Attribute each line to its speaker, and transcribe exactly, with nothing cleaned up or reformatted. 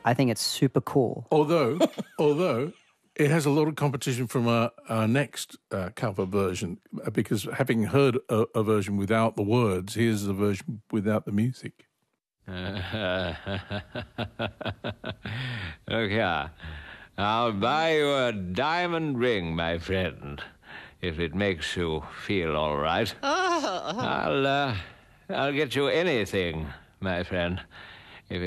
Speaker 1: I think it's super cool.
Speaker 2: Although, although it has a lot of competition from our, our next uh, cover version, because having heard a, a version without the words, here's a version without the music.
Speaker 3: Look here. I'll buy you a diamond ring, my friend, if it makes you feel all right. I'll, uh, I'll get you anything, my friend.